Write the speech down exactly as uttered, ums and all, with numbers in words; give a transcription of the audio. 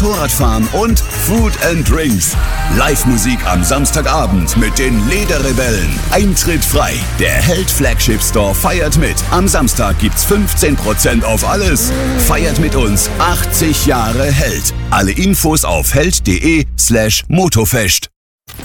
Motorradfahren und Food and Drinks. Live-Musik am Samstagabend mit den Lederrebellen. Eintritt frei. Der Held Flagship Store feiert mit. Am Samstag gibt's fünfzehn Prozent auf alles. Feiert mit uns achtzig Jahre Held. Alle Infos auf held.de slash Motofest.